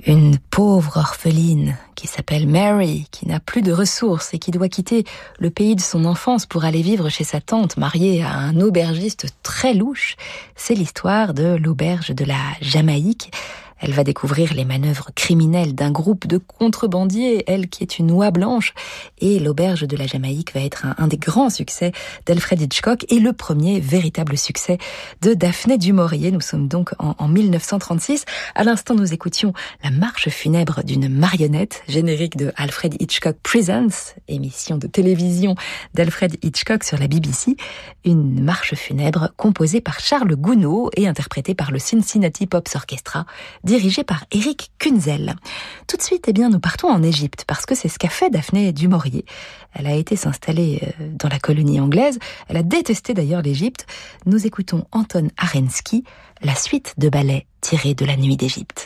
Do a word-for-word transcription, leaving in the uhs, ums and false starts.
Une pauvre orpheline qui s'appelle Mary, qui n'a plus de ressources et qui doit quitter le pays de son enfance pour aller vivre chez sa tante, mariée à un aubergiste très louche. C'est l'histoire de l'auberge de la Jamaïque. Elle va découvrir les manœuvres criminelles d'un groupe de contrebandiers, elle qui est une oie blanche. Et l'auberge de la Jamaïque va être un, un des grands succès d'Alfred Hitchcock et le premier véritable succès de Daphné du Maurier. Nous sommes donc en, en mille neuf cent trente-six. À l'instant, nous écoutions la marche funèbre d'une marionnette, générique de Alfred Hitchcock Presents, émission de télévision d'Alfred Hitchcock sur la B B C. Une marche funèbre composée par Charles Gounod et interprétée par le Cincinnati Pops Orchestra, dirigé par Eric Kunzel. Tout de suite, eh bien, nous partons en Égypte, parce que c'est ce qu'a fait Daphné du Maurier. Elle a été s'installer dans la colonie anglaise. Elle a détesté d'ailleurs l'Égypte. Nous écoutons Anton Arensky, la suite de ballets tirés de La Nuit d'Égypte.